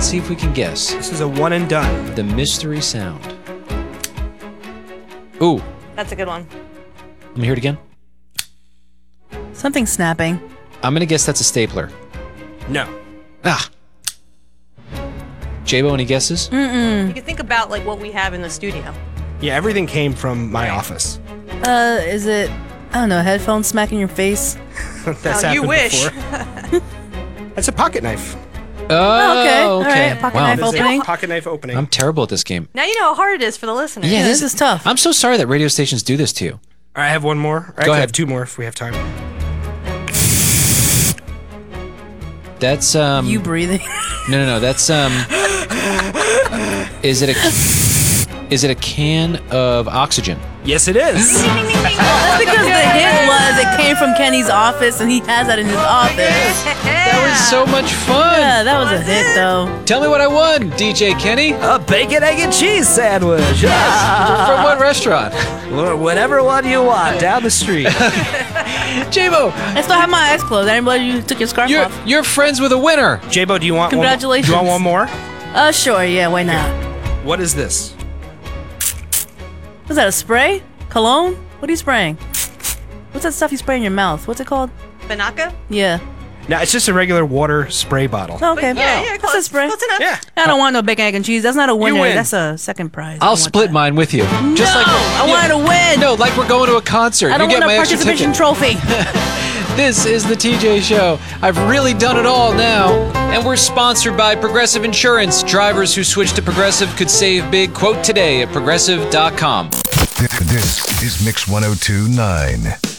Let's see if we can guess. This is a one and done. The mystery sound. Ooh. That's a good one. Let me hear it again. Something snapping. I'm going to guess that's a stapler. No. Ah. J-Bo, any guesses? You can think about like what we have in the studio. Yeah, everything came from my office. Is it, I don't know, headphones smacking your face? That's Now, you happened wish. before. That's a pocket knife. Oh, okay. All okay. right. Pocket Wow. knife This is a opening. pocket knife opening. I'm terrible at this game. Now you know how hard it is for the listeners. Yeah, This is tough. I'm so sorry that radio stations do this to you. All right, I have one more. I Go ahead. have two more if we have time. That's You breathing. No. That's Is it a can of oxygen? Yes, it is. That's because the hint was it came from Kenny's office, and he has that in his office. That was so much fun. Yeah, that was a hit, though. Tell me what I won, DJ Kenny. A bacon, egg, and cheese sandwich. From what restaurant? Or whatever one you want, down the street. J-Bo, I still have my eyes closed. I didn't believe you took your scarf off. you're friends with a winner. J-Bo, do you want Congratulations. one? Do you want one more? Sure, yeah, why not? What is this? Was that a spray? Cologne? What are you spraying? What's that stuff you spray in your mouth? What's it called? Banaka? Yeah. No, it's just a regular water spray bottle. Oh, okay. Yeah, That's close. a spray. Close enough. Yeah. I don't want no bacon, egg, and cheese. That's not a winner. win. That's a second prize. I I'll don't want split that. mine with you. No, I wanted to win. No, like we're going to a concert. I don't you get want a my extra participation ticket. trophy. This is the TJ Show. I've really done it all now. And we're sponsored by Progressive Insurance. Drivers who switch to Progressive could save big. Quote today at progressive.com. This is Mix 102.9.